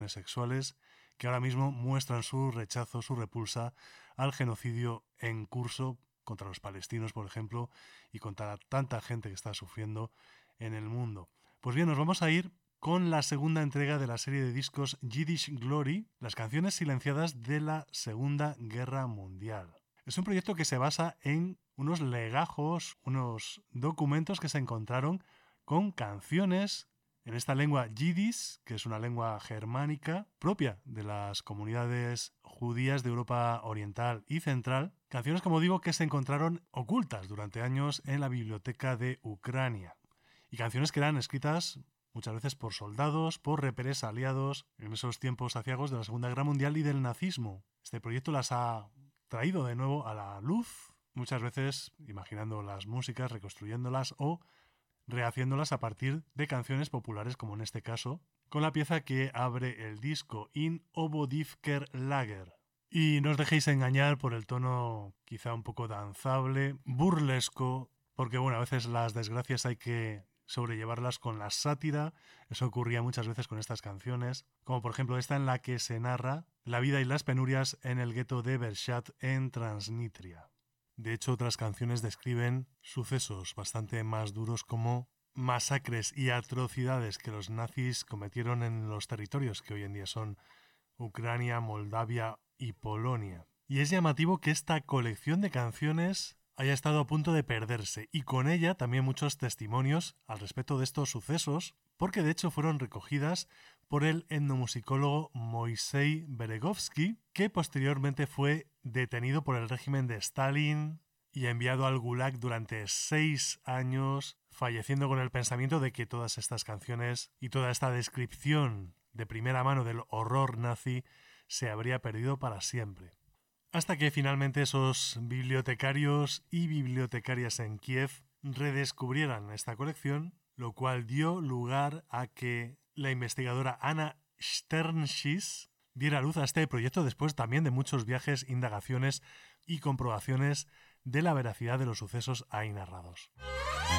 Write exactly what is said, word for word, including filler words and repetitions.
sexuales que ahora mismo muestran su rechazo, su repulsa al genocidio en curso contra los palestinos, por ejemplo, y contra tanta gente que está sufriendo en el mundo. Pues bien, nos vamos a ir con la segunda entrega de la serie de discos Yiddish Glory, las canciones silenciadas de la Segunda Guerra Mundial. Es un proyecto que se basa en unos legajos, unos documentos que se encontraron con canciones en esta lengua yiddish, que es una lengua germánica propia de las comunidades judías de Europa Oriental y Central. Canciones, como digo, que se encontraron ocultas durante años en la biblioteca de Ucrania. Y canciones que eran escritas muchas veces por soldados, por reperes aliados en esos tiempos aciagos de la Segunda Guerra Mundial y del nazismo. Este proyecto las ha traído de nuevo a la luz, muchas veces imaginando las músicas, reconstruyéndolas o rehaciéndolas a partir de canciones populares, como en este caso, con la pieza que abre el disco, In Obodivker Lager. Y no os dejéis engañar por el tono quizá un poco danzable, burlesco, porque bueno, a veces las desgracias hay que sobrellevarlas con la sátira. Eso ocurría muchas veces con estas canciones, como por ejemplo esta en la que se narra la vida y las penurias en el gueto de Bershat en Transnistria. De hecho, otras canciones describen sucesos bastante más duros como masacres y atrocidades que los nazis cometieron en los territorios que hoy en día son Ucrania, Moldavia y Polonia. Y es llamativo que esta colección de canciones haya estado a punto de perderse, y con ella también muchos testimonios al respecto de estos sucesos, porque de hecho fueron recogidas por el etnomusicólogo Moisei Beregovsky, que posteriormente fue detenido por el régimen de Stalin y enviado al Gulag durante seis años, falleciendo con el pensamiento de que todas estas canciones y toda esta descripción de primera mano del horror nazi se habría perdido para siempre. Hasta que finalmente esos bibliotecarios y bibliotecarias en Kiev redescubrieran esta colección, lo cual dio lugar a que la investigadora Anna Sternschis diera luz a este proyecto después también de muchos viajes, indagaciones y comprobaciones de la veracidad de los sucesos ahí narrados.